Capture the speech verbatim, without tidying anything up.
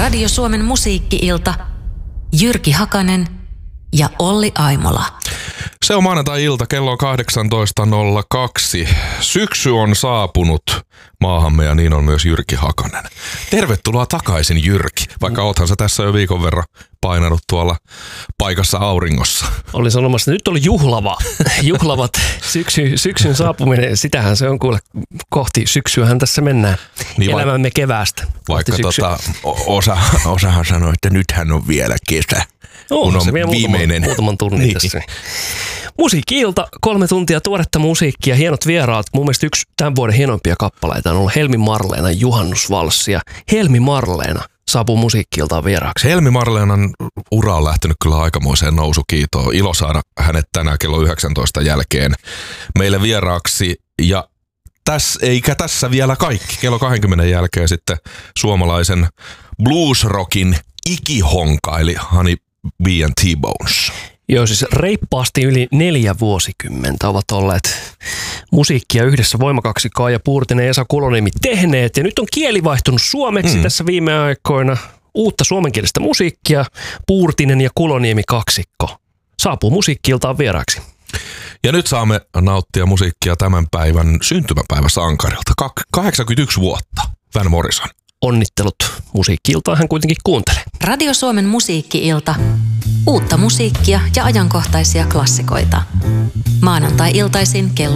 Radio Suomen musiikki-ilta, Jyrki Hakanen ja Olli Aimola. Se on maanantai-ilta, kello on kahdeksantoista nolla kaksi. Syksy on saapunut maahamme ja niin on myös Jyrki Hakanen. Tervetuloa takaisin, Jyrki, vaikka oothan sä tässä jo viikon verran painanut tuolla paikassa auringossa. Olin sanomassa, että nyt oli juhlava, juhlavat syksy, syksyn saapuminen. Sitähän se on kuule, kohti syksyähän tässä mennään. Niin elämämme keväästä. Vaikka tota, osa, osahan sanoi, että nythän on vielä kesä. Oh, kun on se vielä viimeinen. Muutaman, muutaman tunnin niin. tässä. Musiikki-ilta, kolme tuntia tuoretta musiikkia, hienot vieraat. Mun mielestä yksi tämän vuoden hienoimpia kappaleita on ollut Helmi Marleena Juhannusvalssi. Ja Helmi Marleena saapuu Musiikki-iltaan vieraaksi. Helmi Marleenan ura on lähtenyt kyllä aikamoiseen nousukiitoon. Ilo saada hänet tänään kello yhdeksäntoista jälkeen meille vieraaksi. Ja tässä, eikä tässä vielä kaikki. Kello kaksikymmentä jälkeen sitten suomalaisen bluesrockin ikihonka, eli Honey B and T-Bones. Joo, siis reippaasti yli neljä vuosikymmentä ovat olleet musiikkia yhdessä Voimakaksikkoa ja Puurtinen ja Esa Kuloniemi tehneet. Ja nyt on kieli vaihtunut suomeksi mm. tässä viime aikoina. Uutta suomenkielistä musiikkia, Puurtinen ja Kuloniemi kaksikko saapuu Musiikki-iltaan vieraaksi. Ja nyt saamme nauttia musiikkia tämän päivän syntymäpäiväsankarilta. kahdeksankymmentäyksi vuotta, Van Morrison. Onnittelut, Musiikki-iltaa hän kuitenkin kuuntelee. Radio Suomen musiikki-ilta. Uutta musiikkia ja ajankohtaisia klassikoita. Maanantai-iltaisin kello